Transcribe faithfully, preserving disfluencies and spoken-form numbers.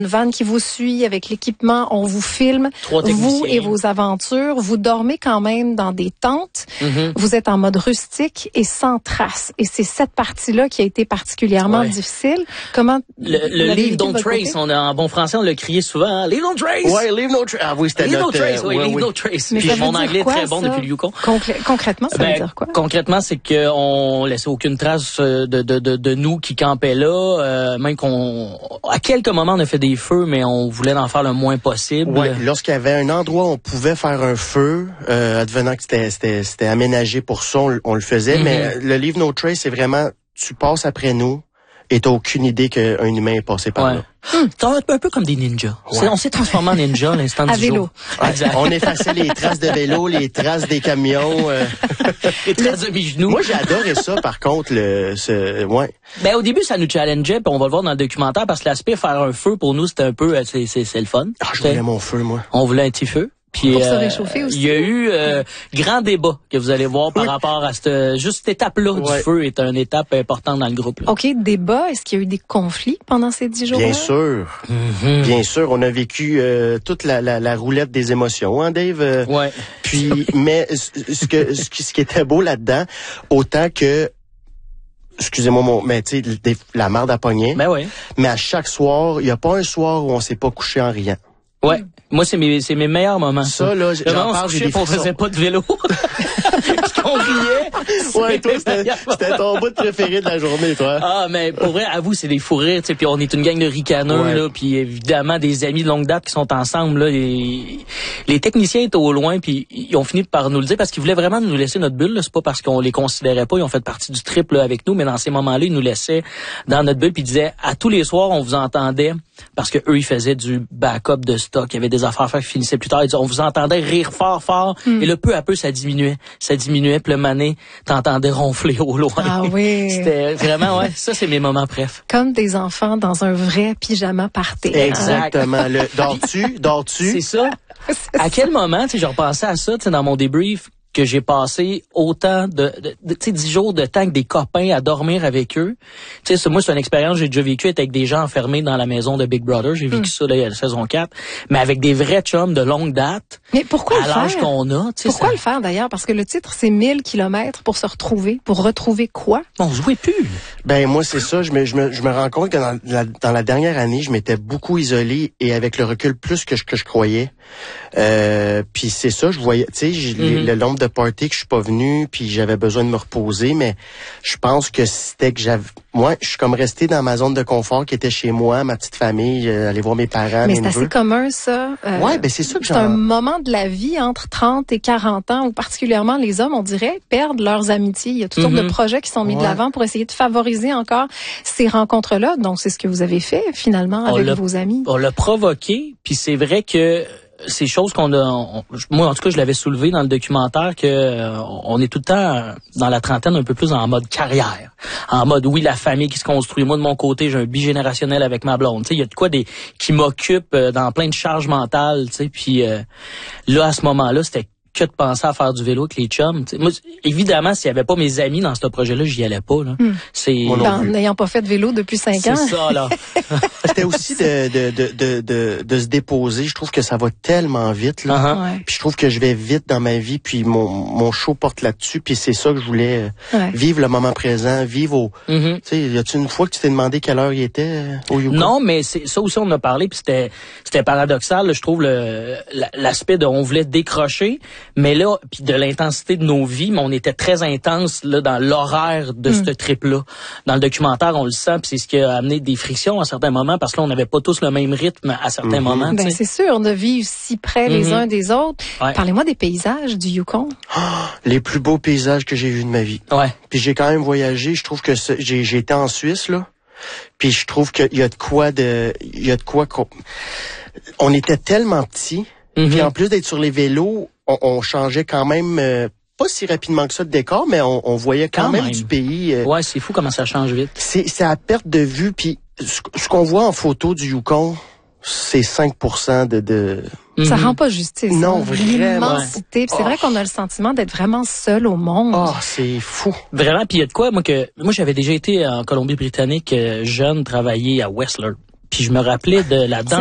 Une vanne qui vous suit avec l'équipement, on vous filme, vous et vos aventures. Vous dormez quand même dans des tentes. Mm-hmm. Vous êtes en mode rustique et sans trace. Et c'est cette partie-là qui a été particulièrement ouais. difficile. Comment le, le Leave No Trace, on a, en bon français, on l'a crié souvent. Hein? Leave No Trace. Ouais, Leave No Trace. Ah oui, c'était Leave notre, No Trace. Euh, oui, ouais, Leave oui. No Trace. Mais Puis mon anglais quoi, est très bon ça? depuis le Yukon. Concré- concrètement, ça ben, veut dire quoi? Concrètement, c'est qu'on laissait aucune trace de de de, de nous qui campaient là, euh, même qu'on à quelques moments on a fait des feux, mais on voulait en faire le moins possible. Ouais, lorsqu'il y avait un endroit où on pouvait faire un feu, euh, advenant que c'était c'était c'était aménagé pour ça, on, on le faisait. Mm-hmm. Mais le Leave No Trace, c'est vraiment tu passes après nous et t'as aucune idée qu'un humain est passé par ouais. là. Hum, un peu comme des ninjas. Ouais. On s'est transformé en ninja à l'instant du vélo. jour. Exact. On effaçait les traces de vélo, les traces des camions, euh... les traces de mes genoux. Moi, j'ai adoré ça. Par contre, le, ce, ouais. Ben au début, ça nous challengeait, puis on va le voir dans le documentaire parce que l'aspect faire un feu pour nous, c'était un peu, c'est c'est c'est le fun. Ah, je voulais mon feu, moi. On voulait un petit feu. Puis, pour euh, se réchauffer aussi. Il y a eu euh, grand débat que vous allez voir par oui. rapport à cette juste cette étape-là ouais. du feu est une étape importante dans le groupe. Là. OK, débat. Est-ce qu'il y a eu des conflits pendant ces dix jours-là? Bien sûr. Mm-hmm. Bien sûr. On a vécu euh, toute la, la, la roulette des émotions, hein, Dave? Euh, ouais. Puis, mais ce que ce qui, ce qui était beau là-dedans, autant que excusez-moi, mon, mais tu sais, la marde à pogner. Ben oui. Mais à chaque soir, il n'y a pas un soir où on s'est pas couché en riant. Ouais. Moi, c'est mes, c'est mes meilleurs moments. Ça, ça là, j'en parle, j'ai des on faisait pas de vélo. Puis qu'on riait. Ouais, toi, c'était, c'était ton bout préféré de la journée, toi. Ah, mais pour vrai, avoue, c'est des fous rires, tu sais, puis on est une gang de ricaneux, ouais. là, puis évidemment, des amis de longue date qui sont ensemble, là. Les, les techniciens étaient au loin, puis ils ont fini par nous le dire parce qu'ils voulaient vraiment nous laisser notre bulle, là. C'est pas parce qu'on les considérait pas, ils ont fait partie du trip, là, avec nous, mais dans ces moments-là, ils nous laissaient dans notre bulle, puis ils disaient, à tous les soirs, on vous entendait, parce que eux, ils faisaient du backup de stock, il y avait des affaires à faire qui finissaient plus tard, ils disaient, on vous entendait rire fort, fort, mm. et là, peu à peu, ça diminuait, ça diminuait, puis le mané, t'entendais ronfler au loin. Ah oui. C'était vraiment, ouais, ça, c'est mes moments préf. Comme des enfants dans un vrai pyjama party. Exactement. Hein? Le, dors-tu? Dors-tu? C'est ça. À quel moment, tu sais, je repensais à ça, tu sais, dans mon débrief, que j'ai passé autant de, de, de tu sais, dix jours de temps avec des copains à dormir avec eux. Tu sais, moi, c'est une expérience que j'ai déjà vécue avec des gens enfermés dans la maison de Big Brother. J'ai vécu mm. ça, là, il y a la saison quatre. Mais avec des vrais chums de longue date. Mais pourquoi à le l'âge faire? qu'on a, tu sais. Pourquoi ça... le faire, d'ailleurs? Parce que le titre, c'est mille kilomètres pour se retrouver. Pour retrouver quoi? On jouait plus. Ben, moi, c'est ça. Je me, je me, je me rends compte que dans la, dans la dernière année, je m'étais beaucoup isolé et avec le recul plus que je, que je croyais. Euh, puis c'est ça, je voyais, tu sais, mm-hmm. le nombre de parties que je suis pas venu, puis j'avais besoin de me reposer, mais je pense que c'était que j'avais, moi, je suis comme resté dans ma zone de confort qui était chez moi, ma petite famille, aller voir mes parents, mais mes c'est neveux. assez commun ça. Euh, ouais, ben c'est ça que c'est un moment de la vie entre trente et quarante ans où particulièrement les hommes, on dirait, perdent leurs amitiés. Il y a toutes mm-hmm. sortes de projets qui sont mis ouais. de l'avant pour essayer de favoriser encore ces rencontres-là. Donc c'est ce que vous avez fait finalement avec vos amis. On l'a provoqué, puis c'est vrai que ces choses qu'on a, on, moi en tout cas je l'avais soulevé dans le documentaire que euh, on est tout le temps dans la trentaine un peu plus en mode carrière, en mode oui la famille qui se construit. Moi de mon côté j'ai un bigénérationnel avec ma blonde, tu sais il y a de quoi des qui m'occupe euh, dans plein de charges mentales, tu sais puis euh, là à ce moment-là c'était que de penser à faire du vélo avec les chums. T'sais. Moi, évidemment, s'il y avait pas mes amis dans ce projet-là, j'y allais pas. Là. Mm. C'est en n'ayant pas fait de vélo depuis cinq ans. C'est ça, là. C'était aussi de, de, de, de, de, de se déposer. Je trouve que ça va tellement vite. Là. Uh-huh. Ouais. Puis je trouve que je vais vite dans ma vie. Puis mon, mon show porte là-dessus. Puis c'est ça que je voulais. Ouais. Vivre le moment présent. Vivre au... Mm-hmm. Tu sais, y a-tu une fois que tu t'es demandé quelle heure il était au Yukon? Non, mais c'est ça aussi, on en a parlé. Puis c'était, c'était paradoxal. Là, je trouve le, l'aspect de on voulait décrocher. Mais là, puis de l'intensité de nos vies, mais on était très intense là dans l'horaire de mm. ce trip-là. Dans le documentaire, on le sent, puis c'est ce qui a amené des frictions à certains moments, parce que là, on n'avait pas tous le même rythme à certains mm-hmm. moments. Ben, c'est sûr, de vivre si près mm-hmm. les uns des autres. Ouais. Parlez-moi des paysages du Yukon. Oh, les plus beaux paysages que j'ai vus de ma vie. Ouais. Puis j'ai quand même voyagé. Je trouve que j'ai, j'ai été en Suisse, là. Puis je trouve qu'il y a de quoi de... Il y a de quoi... qu'on... On était tellement petits. Mm-hmm. Puis en plus d'être sur les vélos, on, on changeait quand même euh, pas si rapidement que ça de décor, mais on, on voyait quand, quand même, même du pays. Euh, ouais, c'est fou comment ça change vite. C'est, c'est à perte de vue. Puis ce, ce qu'on voit en photo du Yukon, c'est cinq pour cent de... de... Mm-hmm. Ça rend pas justice. Non, hein? vraiment. L'immensité. Oh. C'est vrai qu'on a le sentiment d'être vraiment seul au monde. Oh, c'est fou. Vraiment. Puis il y a de quoi, moi, que moi j'avais déjà été en Colombie-Britannique, euh, jeune, travailler à Whistler. puis je me rappelais de la danse.